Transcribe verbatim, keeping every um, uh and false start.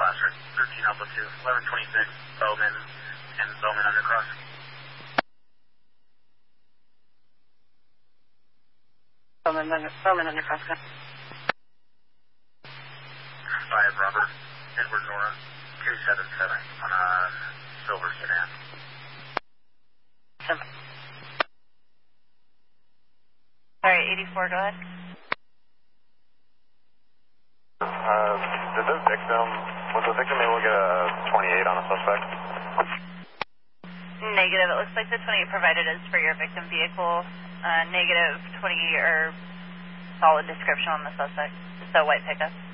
Glasser, thirteen Alpha two, eleven twenty-six, Bowman, and Bowman undercross. Bowman, under, Bowman undercross. five Robert, Edward Nora, two seven seven on a silver sedan. Seven. Alright, eighty-four, go ahead. Uh, did the victim, was the victim able to get a twenty-eight on a suspect? Negative. It looks like the twenty-eight provided is for your victim vehicle. Uh, negative twenty-eight or solid description on the suspect. Just a white pickup.